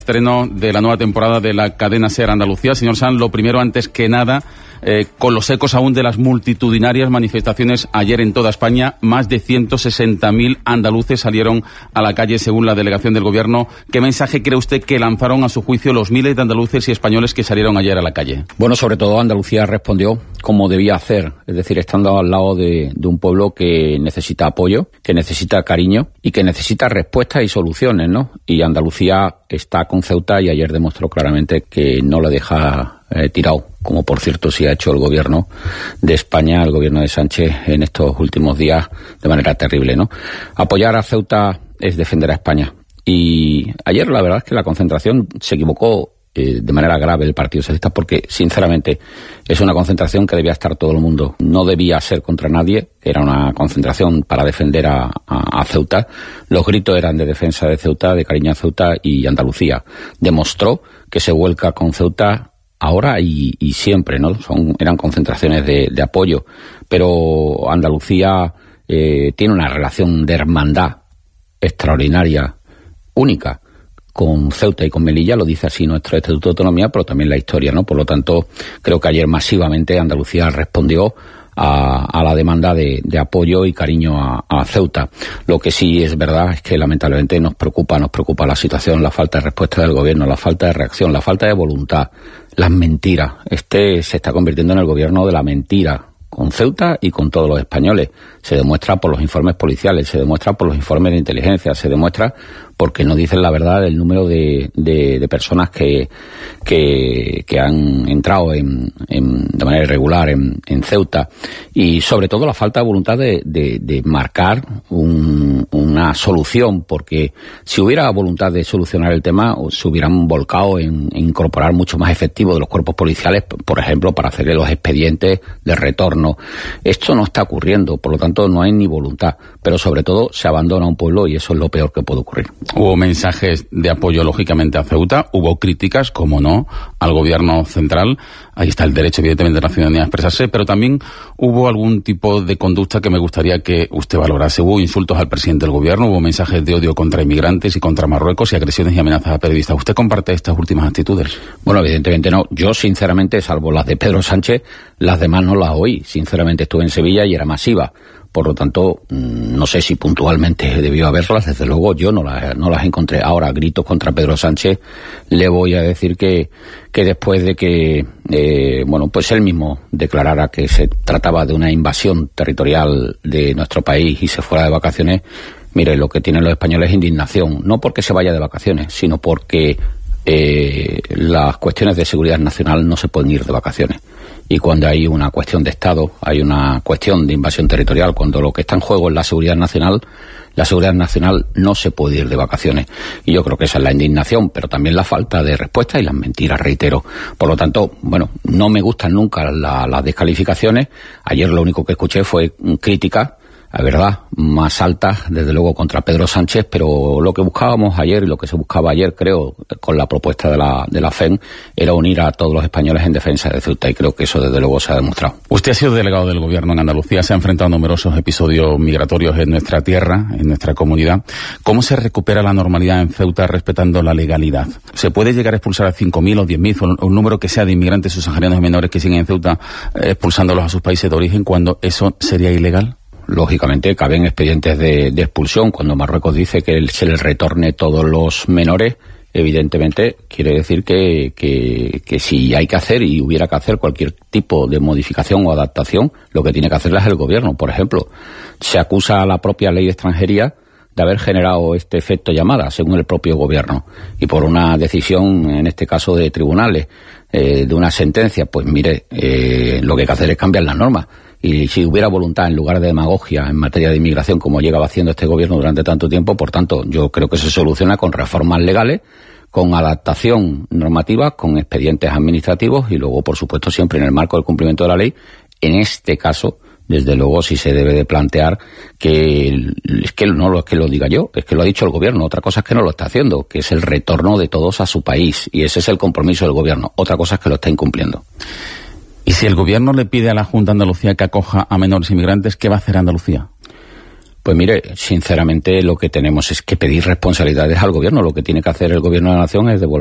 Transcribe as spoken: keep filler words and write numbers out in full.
Estreno de la nueva temporada de la cadena SER Andalucía. Señor Sanz, lo primero, antes que nada, eh, con los ecos aún de las multitudinarias manifestaciones ayer en toda España, más de ciento sesenta mil andaluces salieron a la calle según la delegación del Gobierno. ¿Qué mensaje cree usted que lanzaron a su juicio los miles de andaluces y españoles que salieron ayer a la calle? Bueno, sobre todo Andalucía respondió como debía hacer, es decir, estando al lado de, de un pueblo que necesita apoyo, que necesita cariño y que necesita respuestas y soluciones, ¿no? Y Andalucía está con Ceuta y ayer demostró claramente que no lo deja eh, tirado, como por cierto sí ha hecho el gobierno de España, el gobierno de Sánchez en estos últimos días de manera terrible, ¿no? Apoyar a Ceuta es defender a España. Y ayer la verdad es que la concentración se equivocó eh, de manera grave el Partido Socialista, porque sinceramente es una concentración que debía estar todo el mundo. No debía ser contra nadie, era una concentración para defender a, a, a Ceuta. Los gritos eran de defensa de Ceuta, de cariño a Ceuta, y Andalucía demostró que se vuelca con Ceuta ahora y, y siempre, ¿no? Son, eran concentraciones de, de apoyo, pero Andalucía eh, tiene una relación de hermandad extraordinaria, única, con Ceuta y con Melilla, lo dice así nuestro Estatuto de Autonomía, pero también la historia, ¿no? Por lo tanto, creo que ayer masivamente Andalucía respondió a, a la demanda de, de apoyo y cariño a, a Ceuta. Lo que sí es verdad es que lamentablemente nos preocupa, nos preocupa la situación, la falta de respuesta del gobierno, la falta de reacción, la falta de voluntad, las mentiras. Este se está convirtiendo en el gobierno de la mentira, con Ceuta y con todos los españoles. Se demuestra por los informes policiales, se demuestra por los informes de inteligencia, se demuestra porque no dicen la verdad del número de, de, de personas que, que, que han entrado en, en, de manera irregular en, en Ceuta, y sobre todo la falta de voluntad de, de, de marcar un, una solución, porque si hubiera voluntad de solucionar el tema se hubieran volcado en, en incorporar mucho más efectivo de los cuerpos policiales, por ejemplo, para hacerle los expedientes de retorno. Esto no está ocurriendo, por lo tanto no hay ni voluntad, pero sobre todo se abandona un pueblo y eso es lo peor que puede ocurrir. Hubo mensajes de apoyo, lógicamente, a Ceuta, hubo críticas, como no, al gobierno central. Ahí está el derecho, evidentemente, de la ciudadanía a expresarse, pero también hubo algún tipo de conducta que me gustaría que usted valorase. Hubo insultos al presidente del gobierno, hubo mensajes de odio contra inmigrantes y contra Marruecos y agresiones y amenazas a periodistas. ¿Usted comparte estas últimas actitudes? Bueno, evidentemente no. Yo, sinceramente, salvo las de Pedro Sánchez, las demás no las oí. Sinceramente, estuve en Sevilla y era masiva. Por lo tanto, no sé si puntualmente debió haberlas, desde luego yo no las, no las encontré. Ahora, gritos contra Pedro Sánchez, le voy a decir que, que después de que, eh, bueno, pues él mismo declarara que se trataba de una invasión territorial de nuestro país y se fuera de vacaciones, mire, lo que tienen los españoles es indignación, no porque se vaya de vacaciones, sino porque eh, las cuestiones de seguridad nacional no se pueden ir de vacaciones. Y cuando hay una cuestión de Estado, hay una cuestión de invasión territorial, cuando lo que está en juego es la seguridad nacional, la seguridad nacional no se puede ir de vacaciones. Y yo creo que esa es la indignación, pero también la falta de respuesta y las mentiras, reitero. Por lo tanto, bueno, no me gustan nunca la, las descalificaciones. Ayer lo único que escuché fue críticas, la verdad, más altas, desde luego, contra Pedro Sánchez, pero lo que buscábamos ayer y lo que se buscaba ayer, creo, con la propuesta de la, de la F E N, era unir a todos los españoles en defensa de Ceuta, y creo que eso, desde luego, se ha demostrado. Usted ha sido delegado del Gobierno en Andalucía, se ha enfrentado a numerosos episodios migratorios en nuestra tierra, en nuestra comunidad. ¿Cómo se recupera la normalidad en Ceuta respetando la legalidad? ¿Se puede llegar a expulsar a cinco mil o diez mil, o un número que sea de inmigrantes subsaharianos y menores que siguen en Ceuta, eh, expulsándolos a sus países de origen, cuando eso sería ilegal? Lógicamente caben expedientes de, de expulsión. Cuando Marruecos dice que se les retorne todos los menores, evidentemente quiere decir que, que, que si hay que hacer y hubiera que hacer cualquier tipo de modificación o adaptación, lo que tiene que hacerla es el gobierno. Por ejemplo, se acusa a la propia ley de extranjería de haber generado este efecto llamada, según el propio gobierno, y por una decisión, en este caso de tribunales, eh, de una sentencia, pues mire, eh, lo que hay que hacer es cambiar las normas. Y si hubiera voluntad, en lugar de demagogia en materia de inmigración, como llegaba haciendo este gobierno durante tanto tiempo, por tanto, yo creo que se soluciona con reformas legales, con adaptación normativa, con expedientes administrativos y luego, por supuesto, siempre en el marco del cumplimiento de la ley. En este caso, desde luego, sí se debe de plantear que, es que no es que lo diga yo, es que lo ha dicho el gobierno. Otra cosa es que no lo está haciendo, que es el retorno de todos a su país, y ese es el compromiso del gobierno. Otra cosa es que lo está incumpliendo. Y si el gobierno le pide a la Junta de Andalucía que acoja a menores inmigrantes, ¿qué va a hacer Andalucía? Pues mire, sinceramente lo que tenemos es que pedir responsabilidades al gobierno. Lo que tiene que hacer el gobierno de la nación es devolver